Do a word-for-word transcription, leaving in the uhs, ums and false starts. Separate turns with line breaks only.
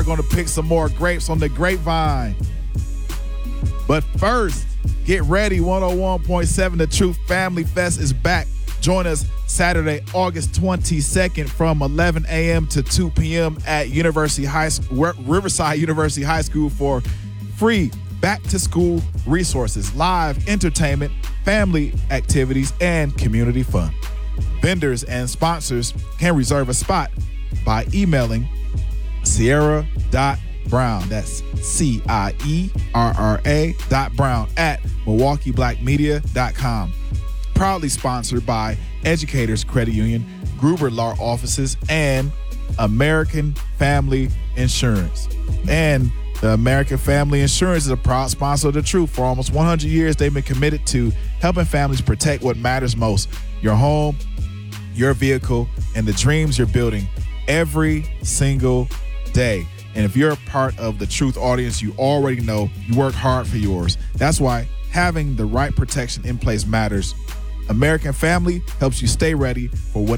going to pick some more grapes on the grapevine. But first, get ready. one oh one point seven The Truth Family Fest is back. Join us Saturday, August twenty-second from eleven a.m. to two p.m. at University High Riverside University High School for free back-to-school resources, live entertainment, family activities, and community fun. Vendors and sponsors can reserve a spot by emailing Sierra.Brown, that's C I E R R A dot Brown at Milwaukee Black Media dot com. Proudly sponsored by Educators Credit Union, Gruber Law Offices, and American Family Insurance. And the American Family Insurance is a proud sponsor of The Truth. For almost one hundred years, they've been committed to helping families protect what matters most: your home, your vehicle, and the dreams you're building every single day. And if you're a part of the Truth audience, you already know you work hard for yours. That's why having the right protection in place matters. American Family helps you stay ready for what